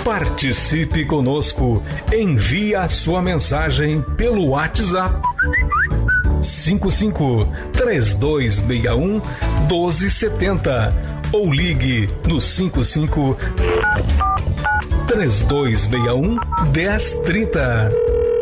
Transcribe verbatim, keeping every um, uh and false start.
Participe conosco. Envie a sua mensagem pelo WhatsApp cinco cinco, três dois seis um, um dois sete zero ou ligue no cinco cinco, três dois seis um, um zero três zero.